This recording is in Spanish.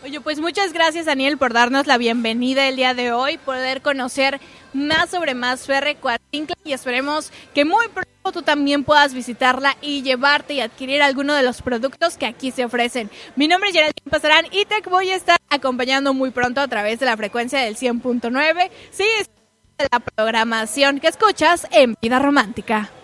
Oye, pues muchas gracias, Daniel, por darnos la bienvenida el día de hoy, poder conocer más sobre Masferre Coatzinclan y esperemos que muy pronto tú también puedas visitarla y llevarte y adquirir alguno de los productos que aquí se ofrecen. Mi nombre es Geraldine Pasarán y te voy a estar acompañando muy pronto a través de la frecuencia del 100.9. Sí, es la programación que escuchas en Vida Romántica.